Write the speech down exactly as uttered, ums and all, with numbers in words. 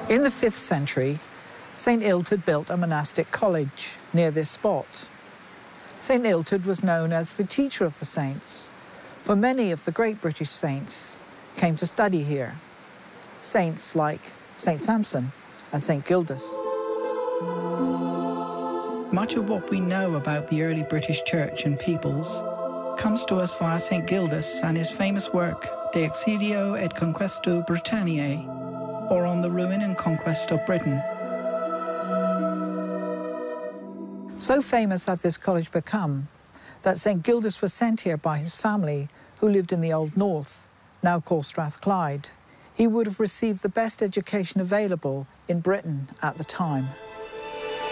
In the fifth century, Saint Illtyd built a monastic college near this spot. Saint Illtyd was known as the teacher of the saints, for many of the great British saints came to study here. Saints like Saint Samson and Saint Gildas. Much of what we know about the early British church and peoples comes to us via Saint Gildas and his famous work, De Excidio et Conquesto Britanniae, or On the Ruin and Conquest of Britain. So famous had this college become that Saint Gildas was sent here by his family, who lived in the Old North, now called Strathclyde. He would have received the best education available in Britain at the time.